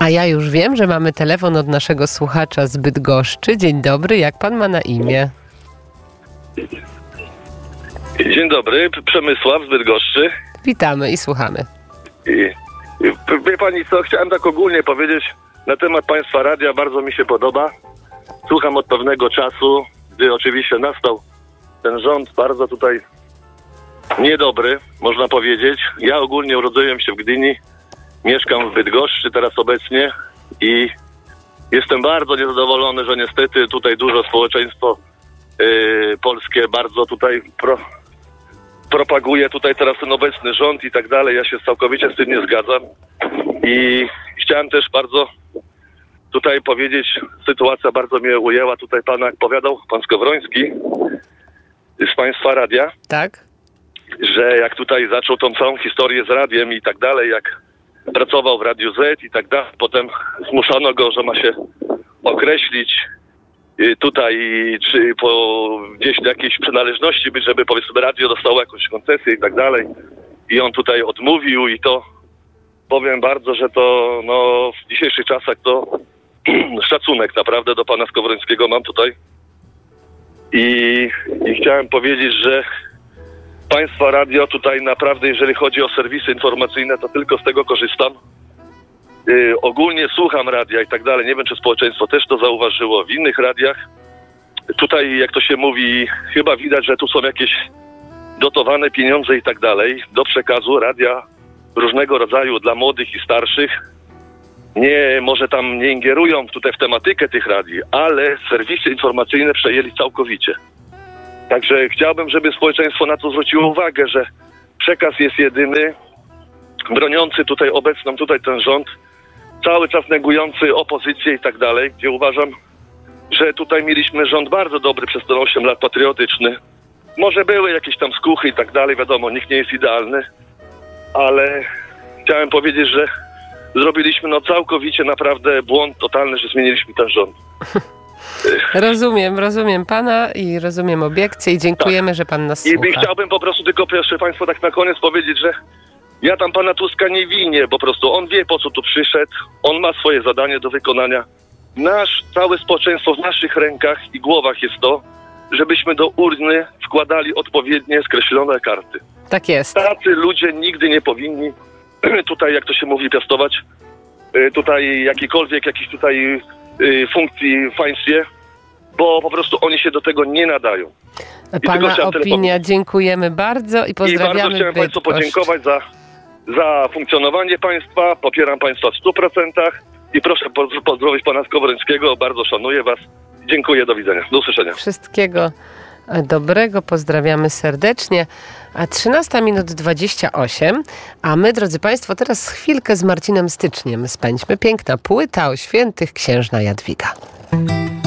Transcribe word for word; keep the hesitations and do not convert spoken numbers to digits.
A ja już wiem, że mamy telefon od naszego słuchacza z Bydgoszczy. Dzień dobry, jak pan ma na imię? Dzień dobry, Przemysław z Bydgoszczy. Witamy i słuchamy. I, i, wie pani co, chciałem tak ogólnie powiedzieć na temat państwa radia, bardzo mi się podoba. Słucham od pewnego czasu, gdy oczywiście nastał ten rząd bardzo tutaj niedobry, można powiedzieć. Ja ogólnie urodziłem się w Gdyni, mieszkam w Bydgoszczy teraz obecnie i jestem bardzo niezadowolony, że niestety tutaj dużo społeczeństwo yy, polskie bardzo tutaj pro, propaguje tutaj teraz ten obecny rząd i tak dalej. Ja się całkowicie z tym nie zgadzam i chciałem też bardzo tutaj powiedzieć, sytuacja bardzo mnie ujęła. Tutaj pan, jak powiadał, pan Skowroński z państwa radia, Tak? że jak tutaj zaczął tą całą historię z radiem i tak dalej, jak pracował w Radiu Z i tak dalej, potem zmuszano go, że ma się określić y, tutaj, czy po gdzieś jakiejś przynależności być, żeby powiedzmy radio dostało jakąś koncesję i tak dalej. I on tutaj odmówił i to powiem bardzo, że to no w dzisiejszych czasach to szacunek naprawdę do pana Skowrońskiego mam tutaj. I, I chciałem powiedzieć, że państwa radio tutaj naprawdę, jeżeli chodzi o serwisy informacyjne, to tylko z tego korzystam. Yy, ogólnie słucham radia i tak dalej. Nie wiem, czy społeczeństwo też to zauważyło w innych radiach. Tutaj, jak to się mówi, chyba widać, że tu są jakieś dotowane pieniądze i tak dalej do przekazu radia różnego rodzaju dla młodych i starszych. Nie, może tam nie ingerują tutaj w tematykę tych radii, ale serwisy informacyjne przejęli całkowicie. Także chciałbym, żeby społeczeństwo na to zwróciło uwagę, że przekaz jest jedyny, broniący tutaj obecną, tutaj ten rząd, cały czas negujący opozycję i tak dalej, gdzie uważam, że tutaj mieliśmy rząd bardzo dobry przez te osiem lat, patriotyczny. Może były jakieś tam skuchy i tak dalej, wiadomo, nikt nie jest idealny, ale chciałem powiedzieć, że zrobiliśmy no całkowicie naprawdę błąd totalny, że zmieniliśmy ten rząd. Rozumiem, rozumiem pana i rozumiem obiekcje i dziękujemy, tak, że pan nas I słucha. I chciałbym po prostu tylko, proszę państwa, tak na koniec powiedzieć, że ja tam pana Tuska nie winię, po prostu on wie, po co tu przyszedł, on ma swoje zadanie do wykonania. Nasz, całe społeczeństwo w naszych rękach i głowach jest to, żebyśmy do urny wkładali odpowiednie skreślone karty. Tak jest. Tacy ludzie nigdy nie powinni tutaj, jak to się mówi, piastować tutaj jakikolwiek, jakichś tutaj funkcji w państwie, bo po prostu oni się do tego nie nadają. I pana opinia, dziękujemy bardzo i pozdrawiamy. I bardzo chciałem Bydgoszcz. państwu podziękować za, za funkcjonowanie państwa, popieram państwa w stu procentach i proszę pozdrowić pana Skowrońskiego, bardzo szanuję was. Dziękuję, do widzenia, do usłyszenia. Wszystkiego dobrego, pozdrawiamy serdecznie. A trzynasta minut dwadzieścia osiem, a my, drodzy państwo, teraz chwilkę z Marcinem Styczniem spędźmy. Piękna płyta o świętych, księżna Jadwiga.